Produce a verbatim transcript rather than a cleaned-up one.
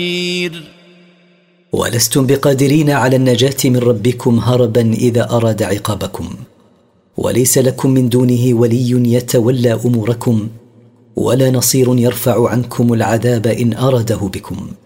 ولستم بقادرين على النجاة من ربكم هربا إذا أراد عقابكم، وليس لكم من دونه ولي يتولى أموركم، ولا نصير يرفع عنكم العذاب إن أراده بكم.